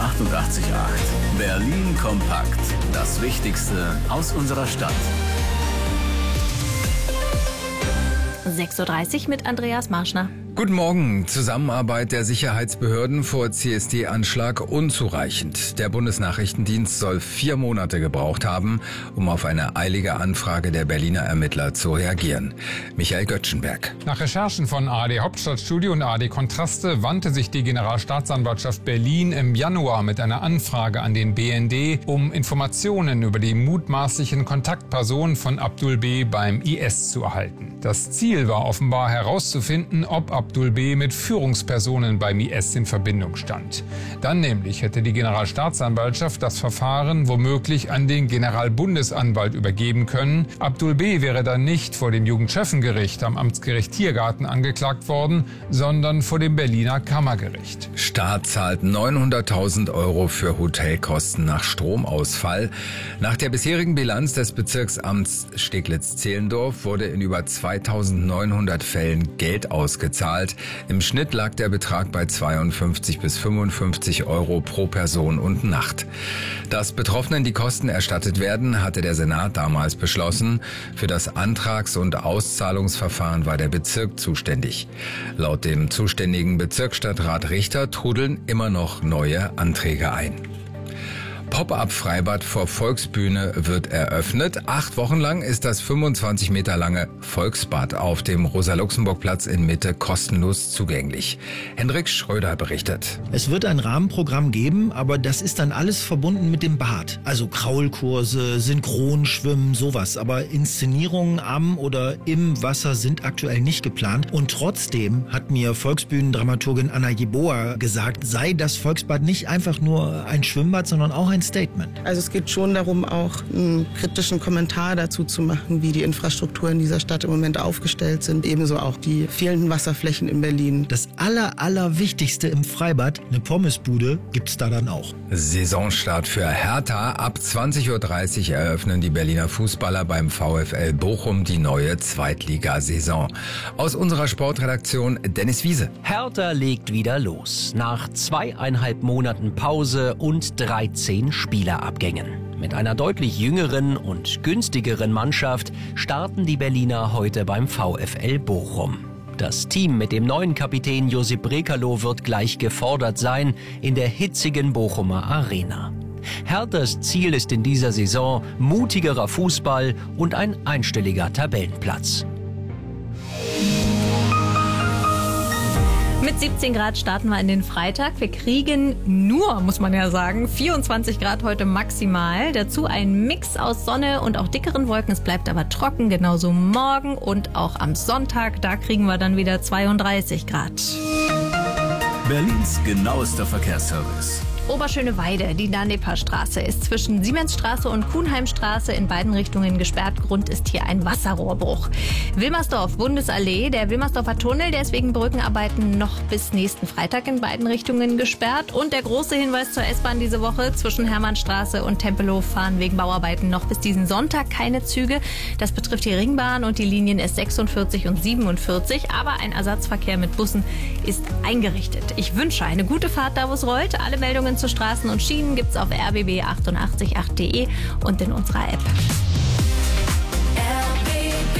88,8. Berlin kompakt. Das Wichtigste aus unserer Stadt. 6:30 Uhr mit Andreas Marschner. Guten Morgen. Zusammenarbeit der Sicherheitsbehörden vor CSD-Anschlag unzureichend. Der Bundesnachrichtendienst soll 4 Monate gebraucht haben, um auf eine eilige Anfrage der Berliner Ermittler zu reagieren. Michael Göttschenberg. Nach Recherchen von ARD Hauptstadtstudio und ARD Kontraste wandte sich die Generalstaatsanwaltschaft Berlin im Januar mit einer Anfrage an den BND, um Informationen über die mutmaßlichen Kontaktpersonen von Abdul B. beim IS zu erhalten. Das Ziel war offenbar herauszufinden, ob Abdul B. mit Führungspersonen beim IS in Verbindung stand. Dann nämlich hätte die Generalstaatsanwaltschaft das Verfahren womöglich an den Generalbundesanwalt übergeben können. Abdul B. wäre dann nicht vor dem Jugendschöffengericht am Amtsgericht Tiergarten angeklagt worden, sondern vor dem Berliner Kammergericht. Staat zahlt 900.000 € für Hotelkosten nach Stromausfall. Nach der bisherigen Bilanz des Bezirksamts Steglitz-Zehlendorf wurde in über 2.900 Fällen Geld ausgezahlt. Im Schnitt lag der Betrag bei 52 bis 55 € pro Person und Nacht. Dass Betroffenen die Kosten erstattet werden, hatte der Senat damals beschlossen. Für das Antrags- und Auszahlungsverfahren war der Bezirk zuständig. Laut dem zuständigen Bezirksstadtrat Richter trudeln immer noch neue Anträge ein. Pop-up-Freibad vor Volksbühne wird eröffnet. 8 Wochen lang ist das 25 Meter lange Volksbad auf dem Rosa-Luxemburg-Platz in Mitte kostenlos zugänglich. Hendrik Schröder berichtet. Es wird ein Rahmenprogramm geben, aber das ist dann alles verbunden mit dem Bad. Also Kraulkurse, Synchronschwimmen, sowas. Aber Inszenierungen am oder im Wasser sind aktuell nicht geplant. Und trotzdem hat mir Volksbühnendramaturgin Anna Jeboa gesagt, sei das Volksbad nicht einfach nur ein Schwimmbad, sondern auch ein Statement. Also es geht schon darum, auch einen kritischen Kommentar dazu zu machen, wie die Infrastruktur in dieser Stadt im Moment aufgestellt sind. Ebenso auch die fehlenden Wasserflächen in Berlin. Das Allerwichtigste im Freibad, eine Pommesbude, gibt's da dann auch. Saisonstart für Hertha. Ab 20:30 Uhr eröffnen die Berliner Fußballer beim VfL Bochum die neue Zweitligasaison. Aus unserer Sportredaktion Dennis Wiese. Hertha legt wieder los. Nach 2,5 Monaten Pause und 13 Spielerabgängen. Mit einer deutlich jüngeren und günstigeren Mannschaft starten die Berliner heute beim VfL Bochum. Das Team mit dem neuen Kapitän Josip Brekalo wird gleich gefordert sein in der hitzigen Bochumer Arena. Herthas Ziel ist in dieser Saison mutigerer Fußball und ein einstelliger Tabellenplatz. Mit 17 Grad starten wir in den Freitag. Wir kriegen nur, muss man ja sagen, 24 Grad heute maximal. Dazu ein Mix aus Sonne und auch dickeren Wolken. Es bleibt aber trocken, genauso morgen und auch am Sonntag. Da kriegen wir dann wieder 32 Grad. Berlins genauester Verkehrsservice. Oberschöneweide, die Danepa-Straße ist zwischen Siemensstraße und Kuhnheimstraße in beiden Richtungen gesperrt. Grund ist hier ein Wasserrohrbruch. Wilmersdorf, Bundesallee, der Wilmersdorfer Tunnel, der ist wegen Brückenarbeiten noch bis nächsten Freitag in beiden Richtungen gesperrt. Und der große Hinweis zur S-Bahn diese Woche, zwischen Hermannstraße und Tempelhof fahren wegen Bauarbeiten noch bis diesen Sonntag keine Züge. Das betrifft die Ringbahn und die Linien S46 und 47. Aber ein Ersatzverkehr mit Bussen ist eingerichtet. Ich wünsche eine gute Fahrt da, wo es rollt. Alle Meldungen zu Straßen und Schienen gibt's auf rbb888.de und in unserer App. RBB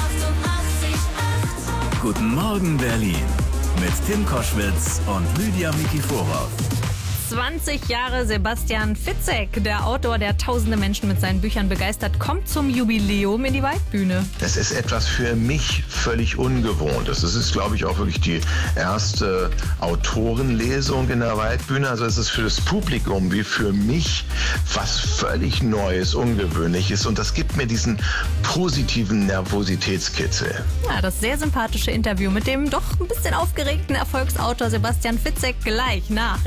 88,8. Guten Morgen Berlin mit Tim Koschwitz und Lydia Mikiforov. 20 Jahre Sebastian Fitzek, der Autor, der tausende Menschen mit seinen Büchern begeistert, kommt zum Jubiläum in die Waldbühne. Das ist etwas für mich völlig Ungewohntes. Das ist, glaube ich, auch wirklich die erste Autorenlesung in der Waldbühne. Also es ist für das Publikum wie für mich was völlig Neues, Ungewöhnliches. Und das gibt mir diesen positiven Nervositätskitzel. Ja, das sehr sympathische Interview mit dem doch ein bisschen aufgeregten Erfolgsautor Sebastian Fitzek gleich nach